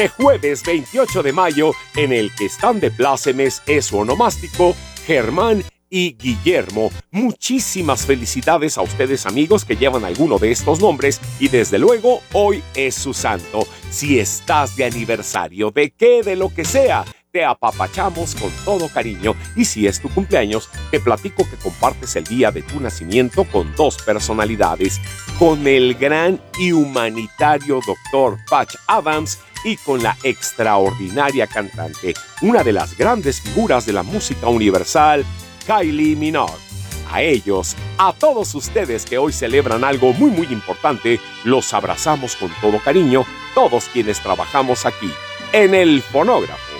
jueves 28 de mayo, en el que están de plácemes es su onomástico, Germán y Guillermo. Muchísimas felicidades a ustedes, amigos, que llevan alguno de estos nombres, y desde luego hoy es su santo. Si estás de aniversario, de lo que sea, te apapachamos con todo cariño, y si es tu cumpleaños, te platico que compartes el día de tu nacimiento con dos personalidades, con el gran y humanitario Dr. Patch Adams y con la extraordinaria cantante, una de las grandes figuras de la música universal, Kylie Minogue. A ellos, a todos ustedes que hoy celebran algo muy importante, los abrazamos con todo cariño, todos quienes trabajamos aquí, en el fonógrafo.